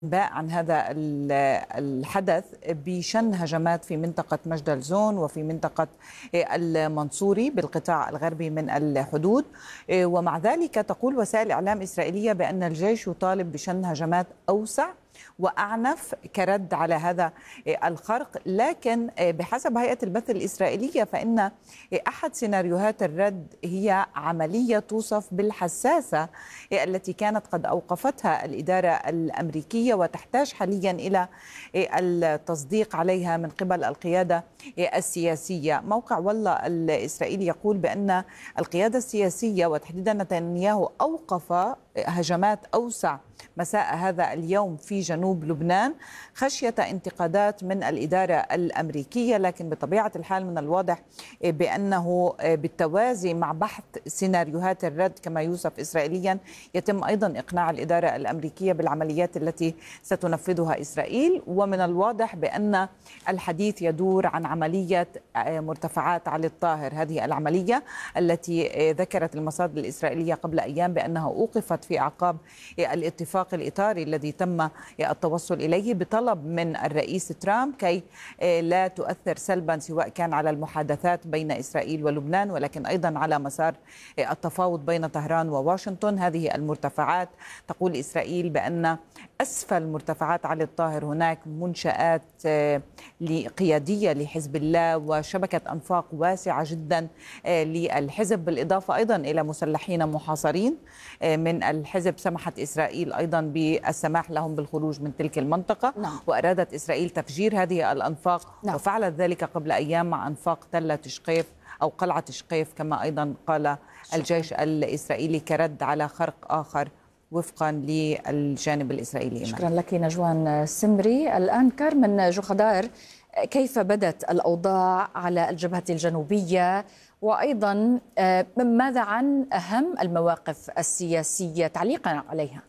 باء عن هذا الحدث بشن هجمات في منطقة مجدلزون وفي منطقة المنصوري بالقطاع الغربي من الحدود. ومع ذلك تقول وسائل إعلام إسرائيلية بأن الجيش يطالب بشن هجمات أوسع وأعنف كرد على هذا الخرق، لكن بحسب هيئة البث الإسرائيلية فإن أحد سيناريوهات الرد هي عملية توصف بالحساسة التي كانت قد أوقفتها الإدارة الأمريكية وتحتاج حاليا إلى التصديق عليها من قبل القيادة السياسية. موقع والله الإسرائيلي يقول بأن القيادة السياسية وتحديدا نتنياهو أوقف هجمات أوسع مساء هذا اليوم في جنوب لبنان خشية انتقادات من الإدارة الأمريكية، لكن بطبيعة الحال من الواضح بأنه بالتوازي مع بحث سيناريوهات الرد كما يوصف إسرائيليا يتم أيضا إقناع الإدارة الأمريكية بالعمليات التي ستنفذها إسرائيل. ومن الواضح بأن الحديث يدور عن عملية مرتفعات علي الطاهر، هذه العملية التي ذكرت المصادر الإسرائيلية قبل أيام بأنها أوقفت في أعقاب الاتفاق الإطاري الذي تم التوصل إليه بطلب من الرئيس ترامب كي لا تؤثر سلبا سواء كان على المحادثات بين إسرائيل ولبنان ولكن أيضا على مسار التفاوض بين طهران وواشنطن. هذه المرتفعات تقول إسرائيل بأن أسفل مرتفعات علي الطاهر هناك منشآت قيادية لحزب الله وشبكة أنفاق واسعة جدا للحزب، بالإضافة أيضا إلى مسلحين محاصرين من الحزب. سمحت إسرائيل أيضا بالسماح لهم بالخروج من تلك المنطقة. وأرادت إسرائيل تفجير هذه الأنفاق وفعلت ذلك قبل أيام مع أنفاق تلة تشقيف أو قلعة تشقيف كما أيضا قال الجيش الإسرائيلي كرد على خرق آخر وفقا للجانب الإسرائيلي. شكرا لك نجوان سمري. الآن كارمن جوخدار، كيف بدت الأوضاع على الجبهة الجنوبية، وأيضا ماذا عن أهم المواقف السياسية تعليقا عليها؟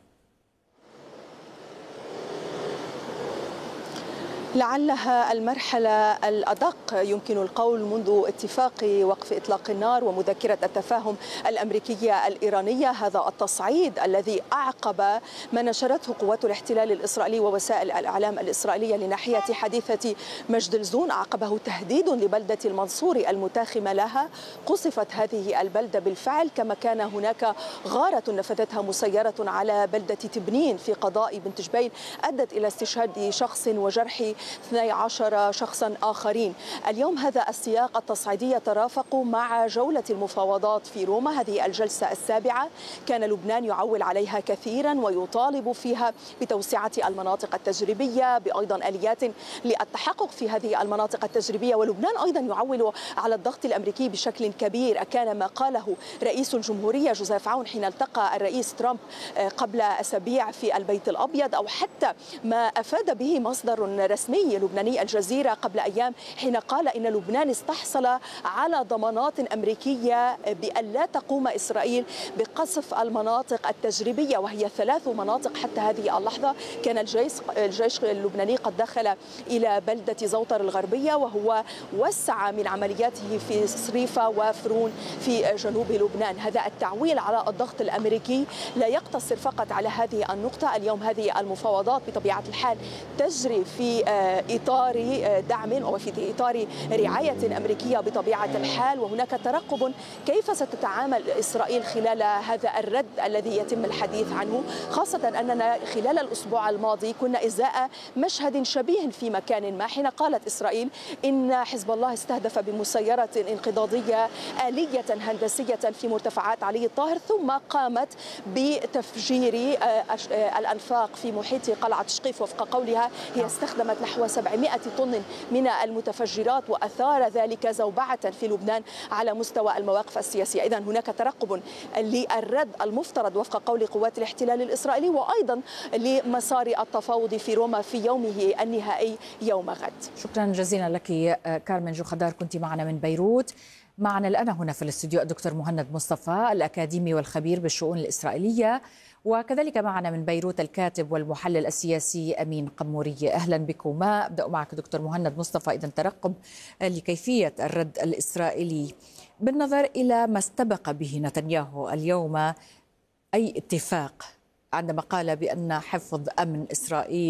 لعلها المرحلة الأدق يمكن القول منذ اتفاق وقف إطلاق النار ومذكرة التفاهم الأمريكية الإيرانية، هذا التصعيد الذي أعقب ما نشرته قوات الاحتلال الإسرائيلي ووسائل الإعلام الإسرائيلية لناحية حادثة مجدلزون، أعقبه تهديد لبلدة المنصوري المتاخمة لها. قصفت هذه البلدة بالفعل، كما كان هناك غارة نفذتها مسيرة على بلدة تبنين في قضاء بنت جبيل أدت إلى استشهاد شخص وجرح 12 شخصا آخرين. اليوم هذا السياق التصعيدي يترافق مع جولة المفاوضات في روما، هذه الجلسة السابعة كان لبنان يعول عليها كثيرا ويطالب فيها بتوسعة المناطق التجريبية بأيضا آليات للتحقق في هذه المناطق التجريبية. ولبنان أيضا يعول على الضغط الأمريكي بشكل كبير، كان ما قاله رئيس الجمهورية جوزيف عون حين التقى الرئيس ترامب قبل أسابيع في البيت الأبيض، أو حتى ما أفاد به مصدر رسمي لبناني الجزيرة قبل أيام حين قال إن لبنان استحصل على ضمانات أمريكية بأن لا تقوم إسرائيل بقصف المناطق التجريبية، وهي 3 مناطق حتى هذه اللحظة. كان الجيش اللبناني قد دخل إلى بلدة زوطر الغربية، وهو وسع من عملياته في صريفة وفرون في جنوب لبنان. هذا التعويل على الضغط الأمريكي لا يقتصر فقط على هذه النقطة. اليوم هذه المفاوضات بطبيعة الحال تجري في إطار دعم وفي إطار رعاية أمريكية بطبيعة الحال، وهناك ترقب كيف ستتعامل إسرائيل خلال هذا الرد الذي يتم الحديث عنه، خاصة أننا خلال الأسبوع الماضي كنا إزاء مشهد شبيه في مكان ما حين قالت إسرائيل إن حزب الله استهدف بمسيرة انقضاضية آلية هندسية في مرتفعات علي الطاهر، ثم قامت بتفجير الأنفاق في محيط قلعة شقيف. وفق قولها هي استخدمت نحو 700 طن من المتفجرات، وأثار ذلك زوبعة في لبنان على مستوى المواقف السياسية. إذن هناك ترقب للرد المفترض وفق قول قوات الاحتلال الإسرائيلي، وأيضا لمسار التفاوض في روما في يومه النهائي يوم غد. شكرا جزيلا لك كارمن جوخدار، كنت معنا من بيروت. معنا الآن هنا في الاستوديو الدكتور مهند مصطفى، الأكاديمي والخبير بالشؤون الإسرائيلية، وكذلك معنا من بيروت الكاتب والمحلل السياسي أمين قموري. أهلا بكما. أبدأ معك دكتور مهند مصطفى. إذا ترقب لكيفية الرد الإسرائيلي بالنظر إلى ما استبق به نتنياهو اليوم أي اتفاق عندما قال بأن حفظ أمن إسرائيل